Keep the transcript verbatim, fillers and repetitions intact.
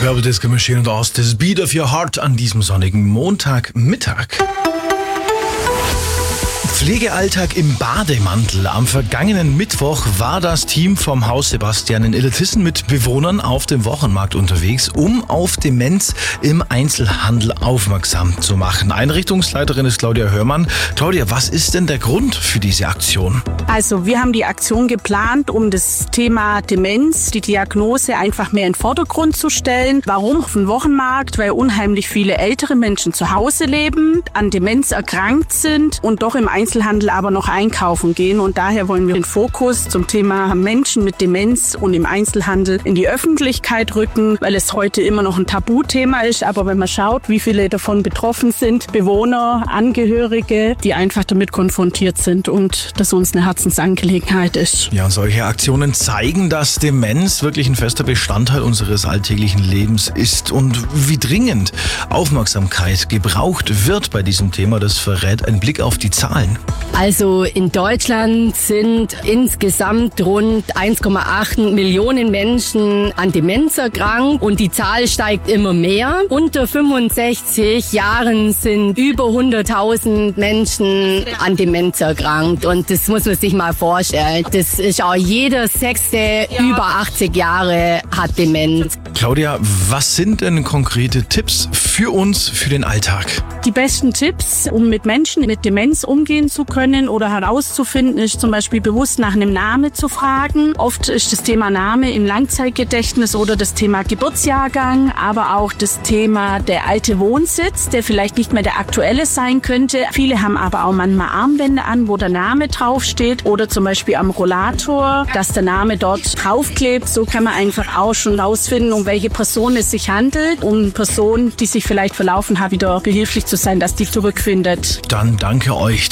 Purple Disco Machine und aus The Beat of Your Heart an diesem sonnigen Montagmittag. Pflegealltag im Bademantel. Am vergangenen Mittwoch war das Team vom Haus Sebastian in Illertissen mit Bewohnern auf dem Wochenmarkt unterwegs, um auf Demenz im Einzelhandel aufmerksam zu machen. Einrichtungsleiterin ist Claudia Hörmann. Claudia, was ist denn der Grund für diese Aktion? Also wir haben die Aktion geplant, um das Thema Demenz, die Diagnose einfach mehr in den Vordergrund zu stellen. Warum auf dem Wochenmarkt? Weil unheimlich viele ältere Menschen zu Hause leben, an Demenz erkrankt sind und doch im Einzelhandel aber noch einkaufen gehen. Und daher wollen wir den Fokus zum Thema Menschen mit Demenz und im Einzelhandel in die Öffentlichkeit rücken, weil es heute immer noch ein Tabuthema ist. Aber wenn man schaut, wie viele davon betroffen sind, Bewohner, Angehörige, die einfach damit konfrontiert sind und dass uns eine Herzensangelegenheit ist. Ja, und solche Aktionen zeigen, dass Demenz wirklich ein fester Bestandteil unseres alltäglichen Lebens ist und wie dringend Aufmerksamkeit gebraucht wird bei diesem Thema. Das verrät ein Blick auf die Zahlen. Also in Deutschland sind insgesamt rund eins Komma acht Millionen Menschen an Demenz erkrankt und die Zahl steigt immer mehr. Unter fünfundsechzig Jahren sind über hunderttausend Menschen an Demenz erkrankt und das muss man sich mal vorstellen. Das ist auch jeder Sechste über achtzig Jahre hat Demenz. Claudia, was sind denn konkrete Tipps für uns, für den Alltag? Die besten Tipps, um mit Menschen mit Demenz umgehen zu können oder herauszufinden, ist zum Beispiel bewusst nach einem Namen zu fragen. Oft ist das Thema Name im Langzeitgedächtnis oder das Thema Geburtsjahrgang, aber auch das Thema der alte Wohnsitz, der vielleicht nicht mehr der aktuelle sein könnte. Viele haben aber auch manchmal Armbänder an, wo der Name draufsteht oder zum Beispiel am Rollator, dass der Name dort draufklebt. So kann man einfach auch schon rausfinden, um welche Person es sich handelt, um Personen, die sich vielleicht verlaufen haben, wieder behilflich zu sein, dass die zurückfindet. Dann danke euch.